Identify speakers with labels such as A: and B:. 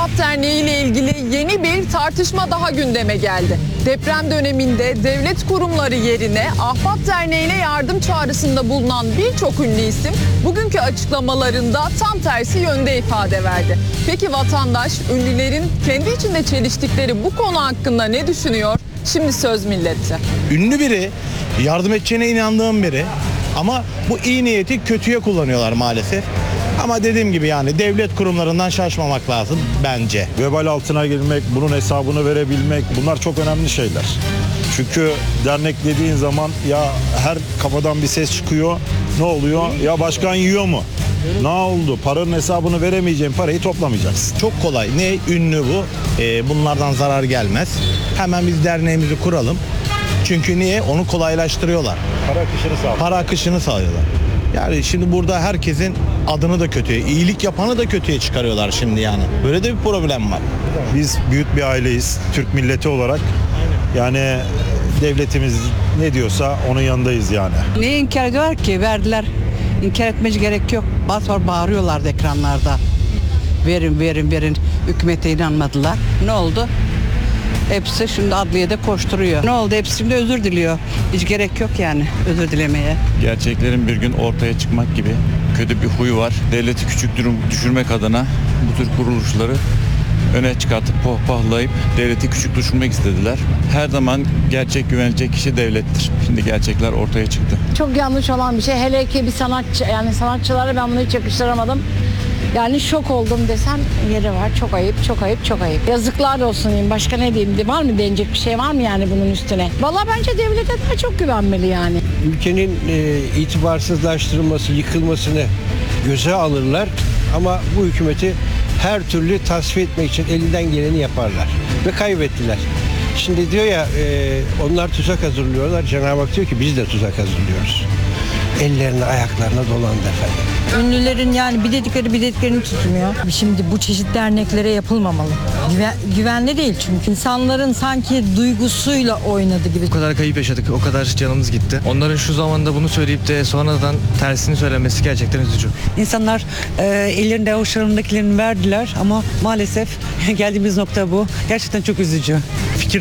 A: Ahbap Derneği ile ilgili yeni bir tartışma daha gündeme geldi. Deprem döneminde devlet kurumları yerine Ahbap Derneği'ne yardım çağrısında bulunan birçok ünlü isim bugünkü açıklamalarında tam tersi yönde ifade verdi. Peki vatandaş ünlülerin kendi içinde çeliştikleri bu konu hakkında ne düşünüyor? Şimdi söz millette.
B: Ünlü biri, yardım edeceğine inandığım biri ama bu iyi niyeti kötüye kullanıyorlar maalesef. Ama dediğim gibi yani devlet kurumlarından şaşmamak lazım bence.
C: Vebal altına girmek, bunun hesabını verebilmek, bunlar çok önemli şeyler. Çünkü dernek dediğin zaman ya her kafadan bir ses çıkıyor, ne oluyor? Ya başkan yiyor mu? Ne oldu? Paranın hesabını veremeyeceğin parayı toplamayacaksın.
B: Çok kolay. Ne ünlü bu? Bunlardan zarar gelmez. Hemen biz derneğimizi kuralım. Çünkü niye? Onu kolaylaştırıyorlar.
C: Para akışını sağlıyor.
B: Para akışını sağlıyorlar. Yani şimdi burada herkesin adını da kötüye, iyilik yapanı da kötüye çıkarıyorlar şimdi yani. Böyle de bir problem var.
C: Biz büyük bir aileyiz, Türk milleti olarak. Yani devletimiz ne diyorsa onun yanındayız yani.
D: Neyi inkar ediyorlar ki? Verdiler. İnkar etmeye gerek yok. Bağırıyorlardı ekranlarda. Verin, verin, verin. Hükümete inanmadılar. Ne oldu? Hepsi şimdi adliyede koşturuyor. Ne oldu? Hepsi şimdi özür diliyor. Hiç gerek yok yani özür dilemeye.
E: Gerçeklerin bir gün ortaya çıkmak gibi kötü bir huyu var. Devleti küçük düşürmek adına bu tür kuruluşları öne çıkartıp pohpahlayıp devleti küçük düşürmek istediler. Her zaman gerçek güvenilecek kişi devlettir. Şimdi gerçekler ortaya çıktı.
F: Çok yanlış olan bir şey. Hele ki bir sanatçı, yani sanatçılara ben bunu hiç yakıştıramadım. Yani şok oldum desem yeri var. Çok ayıp, çok ayıp, çok ayıp. Yazıklar olsun diyeyim. Başka ne diyeyim? Var mı denecek bir şey var mı yani bunun üstüne? Vallahi bence devlete daha çok güvenmeli yani.
G: Ülkenin itibarsızlaştırılması, yıkılmasını göze alırlar ama bu hükümeti her türlü tasfiye etmek için elinden geleni yaparlar ve kaybettiler. Şimdi diyor ya onlar tuzak hazırlıyorlar. Cenab-ı Hak diyor ki biz de tuzak hazırlıyoruz. Ellerine ayaklarına dolandı efendim.
H: Ünlülerin yani bir dediklerini tutmuyor. Şimdi bu çeşit derneklere yapılmamalı. Güvenli değil çünkü. İnsanların sanki duygusuyla oynadı gibi.
I: O kadar kayıp yaşadık, o kadar canımız gitti. Onların şu zamanda bunu söyleyip de sonradan tersini söylemesi gerçekten üzücü.
D: İnsanlar ellerinde avuçlarındakilerini verdiler ama maalesef geldiğimiz nokta bu. Gerçekten çok üzücü.